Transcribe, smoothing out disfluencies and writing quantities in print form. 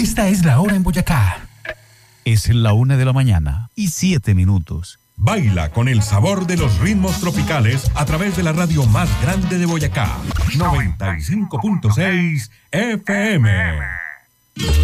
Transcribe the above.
Esta es la hora en Boyacá. Es la 1:07 a.m. Baila con el sabor de los ritmos tropicales a través de la radio más grande de Boyacá, 95.6 FM.